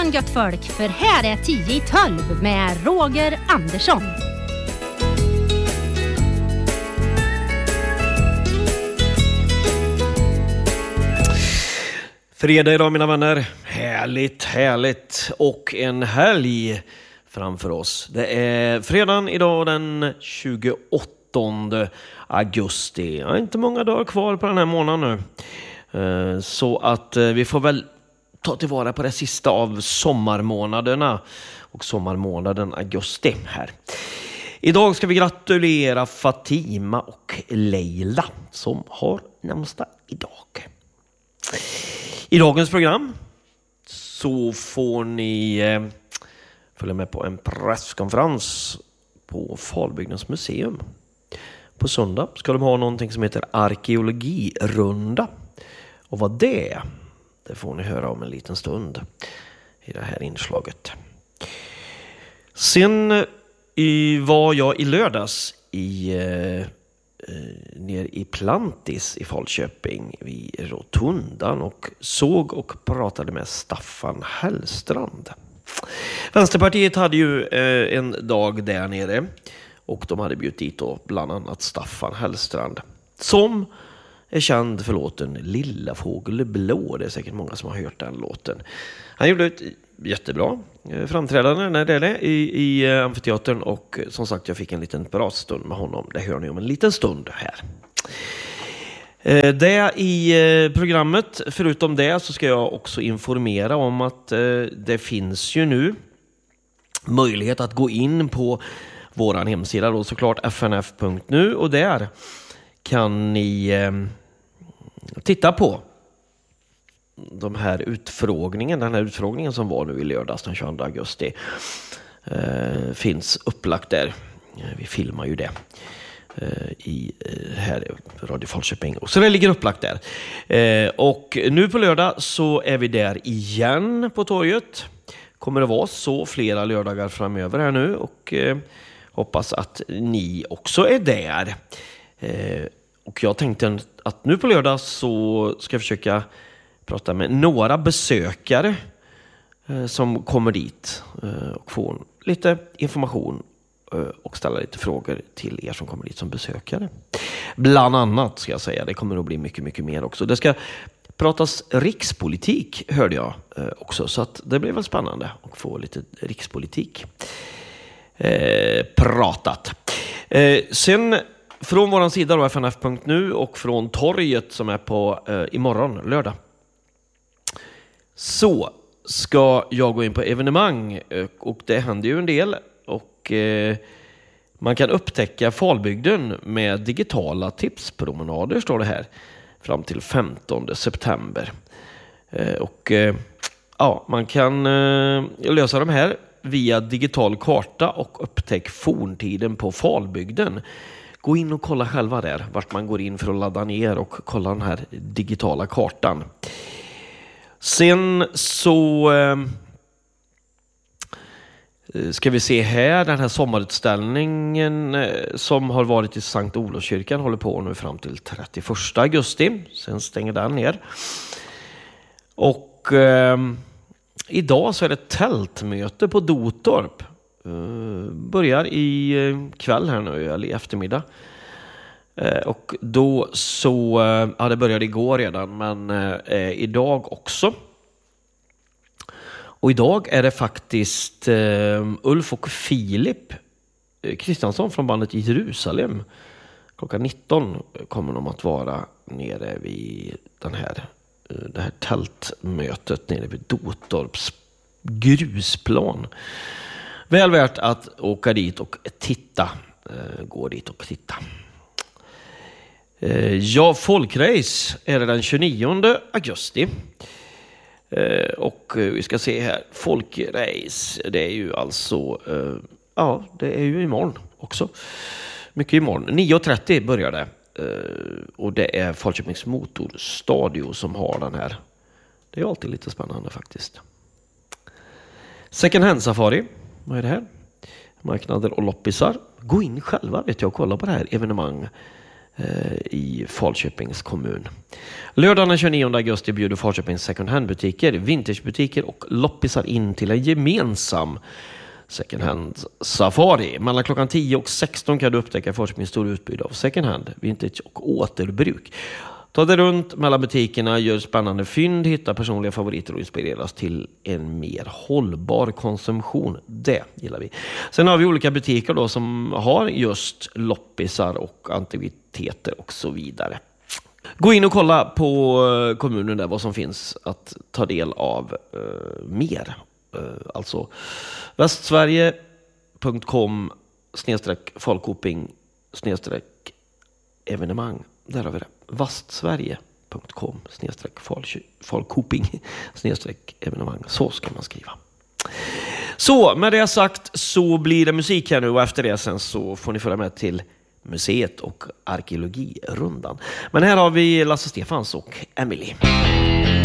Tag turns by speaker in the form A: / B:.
A: morgon gött folk, för här är 10 i 12 med Roger Andersson.
B: Fredag idag mina vänner, härligt och en helg framför oss. Det är fredagen idag den 28 augusti. Ja, inte många dagar kvar på den här månaden nu. Så att vi får väl ta tillvara på det sista av sommarmånaderna och sommarmånaden augusti här. Idag ska vi gratulera Fatima och Leila som har namnsdag idag. I dagens program så får ni följa med på en presskonferens på Falbygdens museum. På söndag ska de ha någonting som heter arkeologirunda. Och vad det får ni höra om en liten stund i det här inslaget. Sen var jag i lördags ner i Plantis i Falköping vid Rotundan och såg och pratade med Staffan Hellstrand. Vänsterpartiet hade ju en dag där nere och de hade bjudit dit då bland annat Staffan Hellstrand som är känd för låten Lilla fågel blå. Det är säkert många som har hört den låten. Han gjorde ett jättebra framträdande när det är i amfiteatern och som sagt jag fick en liten pratstund med honom. Det hör ni om en liten stund här. Det i programmet, förutom det så ska jag också informera om att det finns ju nu möjlighet att gå in på våran hemsida då såklart fnf.nu och där kan ni titta på den här utfrågningen som var nu i lördags den 22 augusti finns upplagt där. Vi filmar ju det i här Radio Falköping. Så det ligger upplagt där. Och nu på lördag så är vi där igen på torget. Kommer det vara så flera lördagar framöver här nu och hoppas att ni också är där. Och jag tänkte att nu på lördag så ska jag försöka prata med några besökare som kommer dit och få lite information och ställa lite frågor till er som kommer dit som besökare. Bland annat ska jag säga, det kommer att bli mycket mer också. Det ska pratas rikspolitik hörde jag också, så att det blir väl spännande att få lite rikspolitik pratat. Sen från våran sida då fnf.nu och från torget som är på imorgon lördag så ska jag gå in på evenemang och det händer ju en del och man kan upptäcka Falbygden med digitala tipspromenader står det här fram till 15 september och ja, man kan lösa de här via digital karta och upptäck forntiden på Falbygden. Gå in och kolla själva där vart man går in för att ladda ner och kolla den här digitala kartan. Sen så ska vi se här den här sommarutställningen som har varit i Sankt Olofskyrkan håller på nu fram till 31 augusti. Sen stänger den ner. Och idag så är det tältmöte på Dotorp. Börjar i kväll här nu eller i eftermiddag. Och då så det började igår redan men idag också. Och idag är det faktiskt Ulf och Filip Kristiansson från bandet i Jerusalem. Klockan 19 kommer de att vara nere vid det här tältmötet nere vid Dotorps grusplan. Väl värt att åka dit och titta. Gå dit och titta. Ja, folkrace är det den 29 augusti. Och vi ska se här. Folkrace, det är ju alltså ja, det är ju imorgon också. Mycket imorgon. 9.30 börjar det. Och det är Falköpings motorstadio som har den här. Det är alltid lite spännande faktiskt. Second hand safari. Vad är det här? Marknader och loppisar. Gå in själva vet jag och kolla på det här evenemang i Falköpings kommun. Lördagen den 29 augusti bjuder Falköpings second hand-butiker, vintagebutiker och loppisar in till en gemensam second hand safari. Mellan klockan 10 och 16 kan du upptäcka Falköpings stora utbud av second hand, vintage och återbruk. Ta dig runt mellan butikerna, gör spännande fynd, hitta personliga favoriter och inspireras till en mer hållbar konsumtion. Det gillar vi. Sen har vi olika butiker då som har just loppisar och antikviteter och så vidare. Gå in och kolla på kommunen där vad som finns att ta del av mer. Alltså vastsverige.com/Falkoping/evenemang. Där har vi det. vastsverige.com/Falkoping/evenemang. Så ska man skriva. Så med det sagt så blir det musik här nu och efter det sen så får ni följa med till museet och arkeologirundan. Men här har vi Lasse Stefans och Emily.